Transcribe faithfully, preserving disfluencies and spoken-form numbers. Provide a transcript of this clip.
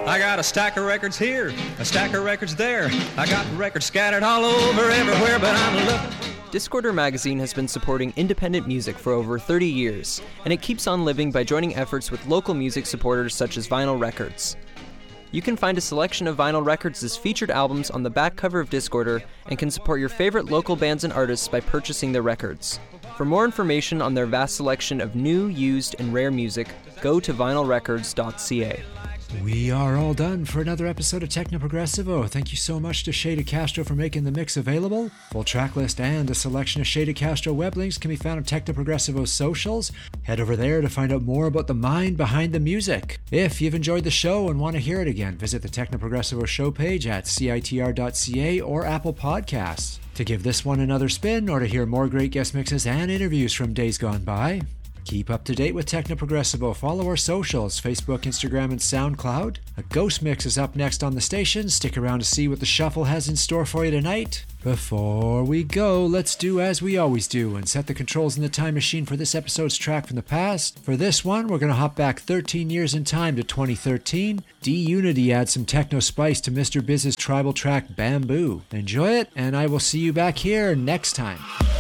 I got a stack of records here, a stack of records there. I got records scattered all over everywhere, but I'm looking. Discorder Magazine has been supporting independent music for over thirty years, and it keeps on living by joining efforts with local music supporters such as Vinyl Records. You can find a selection of Vinyl Records' featured albums on the back cover of Discorder and can support your favorite local bands and artists by purchasing their records. For more information on their vast selection of new, used, and rare music, go to vinyl records dot c a. We are all done for another episode of Techno Progressivo. Thank you so much to Shady Castro for making the mix available. Full track list and a selection of Shady Castro web links can be found on Techno Progressivo's socials. Head over there to find out more about the mind behind the music. If you've enjoyed the show and want to hear it again, visit the Techno Progressivo show page at c i t r dot c a or Apple Podcasts. To give this one another spin or to hear more great guest mixes and interviews from days gone by, keep up to date with Techno Progressivo. Follow our socials, Facebook, Instagram, and SoundCloud. A Ghost Mix is up next on the station. Stick around to see what the shuffle has in store for you tonight. Before we go, let's do as we always do and set the controls in the time machine for this episode's track from the past. For this one, we're going to hop back thirteen years in time to twenty thirteen. D-Unity adds some techno spice to Mister Biz's tribal track Bamboo. Enjoy it, and I will see you back here next time.